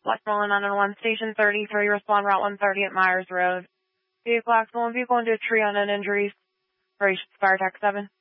Westmoreland 911, Station 33, respond Route 130 at Myers Road. Vehicle accident, vehicle into a tree, unknown injuries. Operations Fire Tech 7.